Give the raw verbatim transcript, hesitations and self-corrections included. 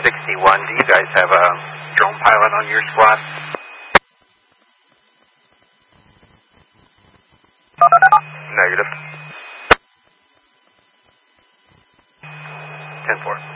sixty-one, do you guys have a drone pilot on your squad? Negative. ten four.